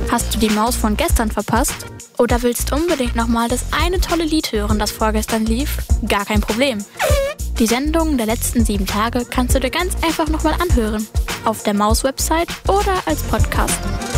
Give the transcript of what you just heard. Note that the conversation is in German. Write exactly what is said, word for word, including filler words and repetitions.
Hast du die Maus von gestern verpasst? Oder willst unbedingt nochmal das eine tolle Lied hören, das vorgestern lief? Gar kein Problem. Die Sendungen der letzten sieben Tage kannst du dir ganz einfach nochmal anhören. Auf der Maus-Website oder als Podcast.